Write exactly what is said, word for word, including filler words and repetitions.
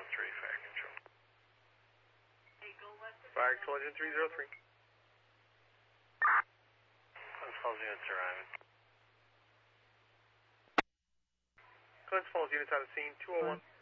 three, fire control. Fire control engine three zero three. Clemens Falls units arriving. Clemens Falls units on the scene, two oh one.